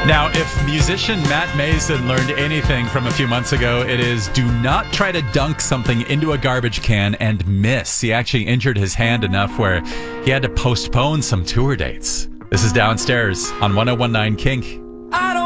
Now, if musician Matt Mason learned anything from a few months ago, it is do not try to dunk something into a garbage can and miss. He actually injured his hand enough where he had to postpone some tour dates. This is Downstairs on 1019 Kink. I don't